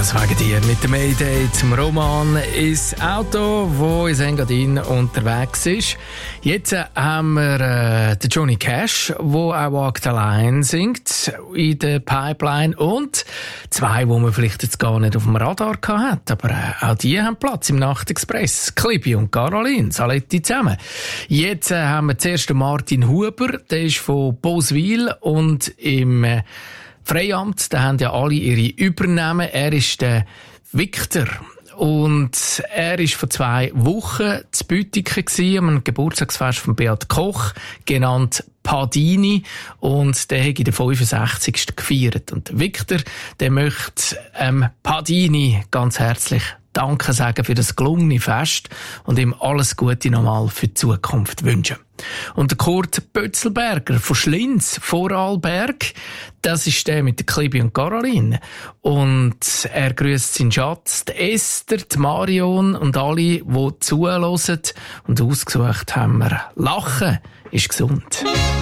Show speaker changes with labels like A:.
A: Alles wegen dir mit dem Mayday zum Roman ins Auto, wo in Engadin unterwegs ist. Jetzt haben wir den Johnny Cash, der auch Walk the Line singt, in der Pipeline. Und zwei, die man vielleicht jetzt gar nicht auf dem Radar hatte. Aber auch die haben Platz im Nachtexpress. Clippi und Caroline, Saletti zusammen. Jetzt haben wir zuerst den Martin Huber, der ist von Boswil und im Freiamt, da haben ja alle ihre Übernahmen. Er ist der Victor. Und er war vor 2 Wochen zu Büttiken am Geburtstagsfest von Beat Koch, genannt Padini. Und der hat in der 65. gefeiert. Und Victor, der möchte Padini ganz herzlich Danke sagen für das gelungene Fest und ihm alles Gute nochmal für die Zukunft wünschen. Und der Kurt Bötzelberger von Schlinz, Vorarlberg, das ist der mit der Clippi und Caroline. Und er grüßt seinen Schatz, die Esther, die Marion und alle, die zuhören. Und ausgesucht haben wir Lachen ist gesund.